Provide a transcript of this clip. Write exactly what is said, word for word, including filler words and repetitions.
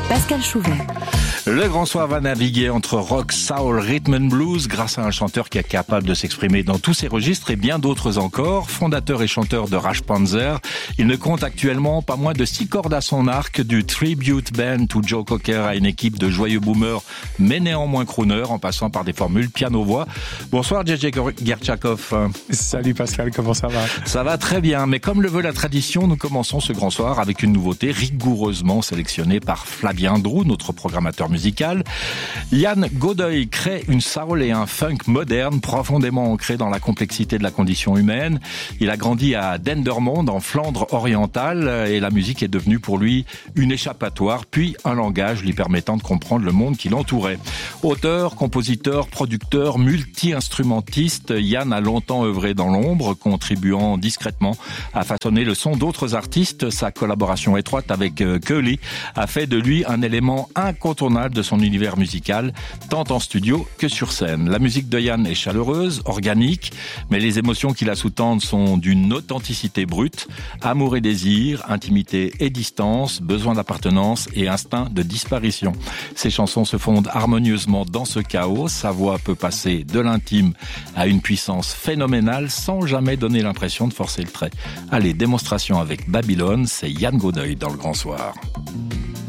Pascal Chouvet. Le Grand Soir va naviguer entre rock, soul, rhythm and blues grâce à un chanteur qui est capable de s'exprimer dans tous ses registres et bien d'autres encore. Fondateur et chanteur de Raj Panzer, il ne compte actuellement pas moins de six cordes à son arc, du tribute band to Joe Cocker à une équipe de joyeux boomers mais néanmoins crooner en passant par des formules piano-voix. Bonsoir J J Gerchakov. Salut Pascal, comment ça va? Ça va très bien, mais comme le veut la tradition, nous commençons ce Grand Soir avec une nouveauté rigoureusement sélectionnée par Flavien Drou, notre programmateur musical. Yann Godoy crée une soul et un funk moderne profondément ancré dans la complexité de la condition humaine. Il a grandi à Dendermonde en Flandre orientale et la musique est devenue pour lui une échappatoire puis un langage lui permettant de comprendre le monde qui l'entourait. Auteur, compositeur, producteur, multi-instrumentiste, Yann a longtemps œuvré dans l'ombre, contribuant discrètement à façonner le son d'autres artistes. Sa collaboration étroite avec Curly a fait de lui un élément incontournable de son univers musical, tant en studio que sur scène. La musique de Yann est chaleureuse, organique, mais les émotions qui la sous-tendent sont d'une authenticité brute, amour et désir, intimité et distance, besoin d'appartenance et instinct de disparition. Ses chansons se fondent harmonieusement dans ce chaos, sa voix peut passer de l'intime à une puissance phénoménale sans jamais donner l'impression de forcer le trait. Allez, démonstration avec Babylone, c'est Yann Godoy dans le Grand Soir.